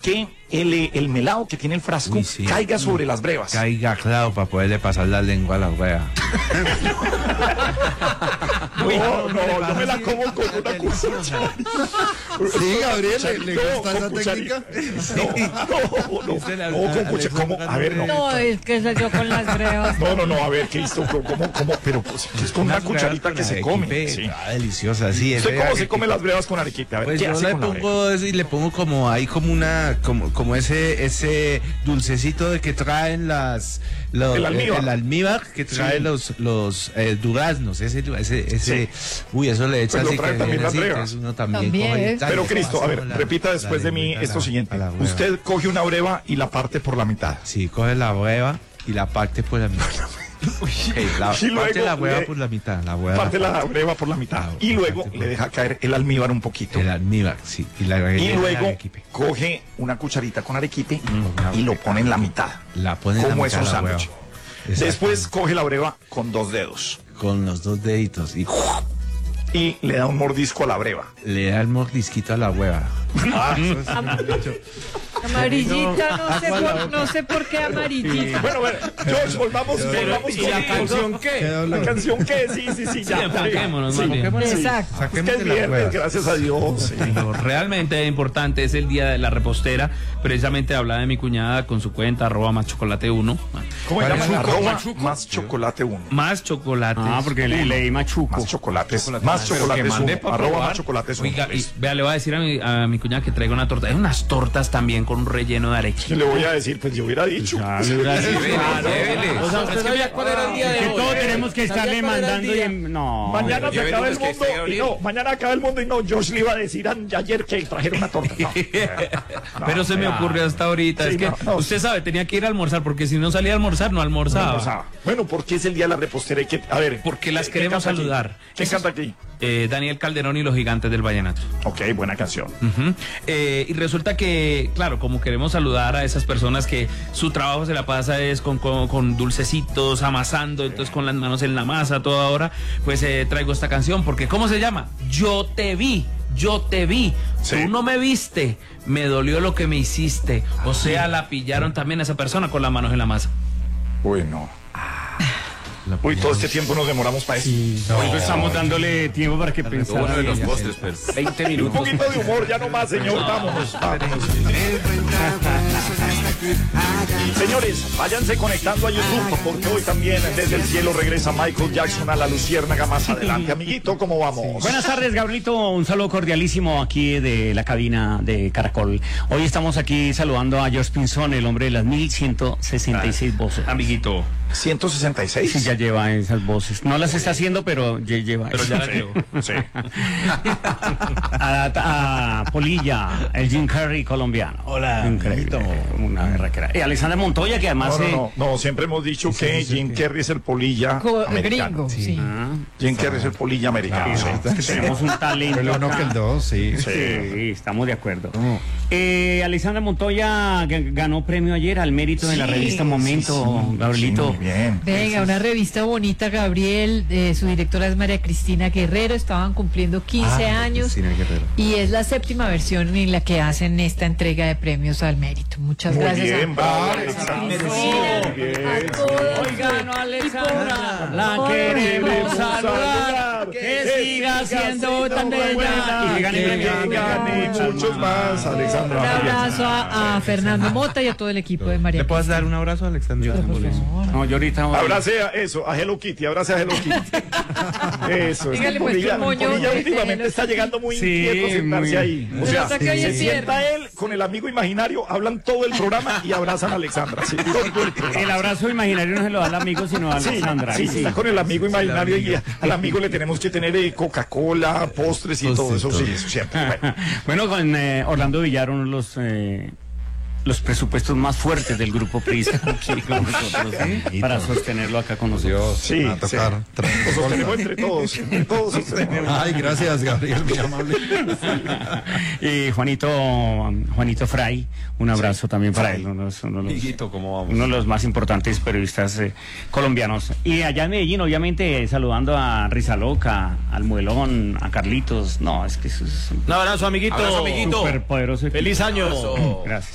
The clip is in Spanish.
que el melado que tiene el frasco caiga sobre las brevas. Caiga, claro, para poderle pasar la lengua a la breva. No me la como con una cuchara. Sí, Gabriel, ¿le gusta esa técnica? No, con cuchara. ¿Cómo? A ver, no. No, es que soy yo con las brevas. No, a ver, Cristo, ¿cómo? Pero pues, es con una cucharita que se come. Sí. Deliciosa, sí. ¿Usted cómo se come las brevas con arequipe? A ver, pues ¿qué yo hace le con la pongo eso y le pongo como ahí como ese dulcecito de que traen el almíbar que trae los duraznos, uy, eso le echa pues así lo traen también las brevas. Uno también come, pero Cristo, a ver, repita después de mí esto siguiente. Usted coge una breva y la parte por la mitad. Sí, coge la breva y la parte por la mitad. Parte la breva por la mitad. Parte la breva por la mitad. Y luego le deja caer el almíbar un poquito. El almíbar, sí. Y luego coge una cucharita con arequipe y lo pone en la mitad. La pone como en la mitad. Es un sándwich. Después coge la breva con 2 dedos. Con los 2 deditos. Y le da un mordisco a la breva. Le da el mordisquito a la hueva. Amarillita, no sé por qué amarillita. Bueno, George, volvamos. ¿Y la canción qué? La canción qué, sí, ya. Enfoquémonos, exacto. Es que es viernes, gracias a Dios. Lo realmente importante es el día de la repostera. Precisamente hablaba de mi cuñada con su cuenta, @máschocolate1. ¿Cómo se llama? @máschocolate1. Más chocolate. Porque leí machuco. Más chocolates. Más chocolates. @máschocolate1. Oiga, y vea, le voy a decir a mi cuñada que traiga una torta. Hay unas tortas también con un relleno de arequipe. ¿Qué le voy a decir? Pues yo hubiera dicho. O sea, usted sabía cuál era el día de hoy. Que todos tenemos que estarle mandando y no. Mañana se acaba el mundo y no. Mañana acaba el mundo y no. Josh le iba a decir ayer que trajera una torta. Pero se me ocurrió hasta ahorita. Es que usted sabe, tenía que ir a almorzar porque si no salía a almorzar, no almorzaba. Bueno, porque es el día de la repostera. A ver. Porque las queremos saludar. ¿Quién canta aquí? Daniel Calderón y los Gigantes del Vallenato. Ok, buena canción. Y resulta que, claro, como queremos saludar a esas personas que su trabajo se la pasa es con dulcecitos, amasando, entonces con las manos en la masa toda hora, pues traigo esta canción, porque ¿cómo se llama? Yo te vi. Sí. Tú no me viste, me dolió lo que me hiciste. O sea, la pillaron también a esa persona con las manos en la masa. Bueno. Uy, todo este tiempo nos demoramos para eso. Hoy estamos dándole tiempo para que pensara. Uno de los postres, pues. 20 minutos. Un poquito de humor, ya no más, señor. Vámonos. Señores, váyanse conectando a YouTube, porque hoy también desde el cielo regresa Michael Jackson a la Luciérnaga más adelante. Amiguito, ¿cómo vamos? Buenas tardes, Gabrielito. Un saludo cordialísimo aquí de la cabina de Caracol. Hoy estamos aquí saludando a George Pinzón, el hombre de las 1166 voces. Amiguito. 166. Sí, ya lleva esas voces. No las está haciendo, pero ya lleva. Pero ya las llevo. Sí. A Polilla, el Jim Carrey colombiano. Hola, increíble. Una berraquera. Y Alexandra Montoya, que además. No, siempre hemos dicho que Jim Carrey es el polilla americano. Gringo, sí. Jim Carrey es el polilla americano. Tenemos un talento. El uno que el dos, sí. Sí, estamos de acuerdo. Alexandra Montoya ganó premio ayer al mérito de la revista Momento, Gabrielito. Muy bien. Venga, una revista bonita, Gabriel. Su directora es María Cristina Guerrero. Estaban cumpliendo 15 años. Y es la 7ª versión en la que hacen esta entrega de premios al mérito. Muchas gracias. Bien, bravo, A todos. Hoy ganó Alexandra. La queremos saludar. Que siga siendo tan bella. Y que gane muchos más, Alexandra. Un abrazo a Fernando Mota y a todo el equipo de María. ¿Le puedes dar un abrazo a Alexandra? No, yo ahorita. Abrace a eso, a Hello Kitty, abrace a Hello Kitty. Eso, es que Dígale, pues, Polilla un moño últimamente de está llegando muy Sí, inquieto sentarse ahí. O sea, hasta que hoy se es sienta viernes. él con el amigo imaginario, hablan todo el programa y abrazan a Alexandra. Sí, todo el programa. El abrazo imaginario no se lo da al amigo, sino a Alexandra. Sí, está con el amigo imaginario y al amigo le tenemos que tener Coca-Cola, postres y todo eso, sí, eso siempre. Bueno, con Orlando Villar, uno de los presupuestos más fuertes del grupo Prisa aquí con nosotros, para sostenerlo acá con nosotros. Sí, a tocar. Lo sostenemos entre todos sostenemos. Ay, gracias, Gabriel, muy amable. Y Juanito Fray, un abrazo también para él, uno de los más importantes periodistas colombianos. Y allá en Medellín, obviamente, saludando a Rizaloca, al Muelón, a Carlitos. No, es que eso es Un abrazo, amiguito. un superpoderoso equipo. Feliz año. Gracias.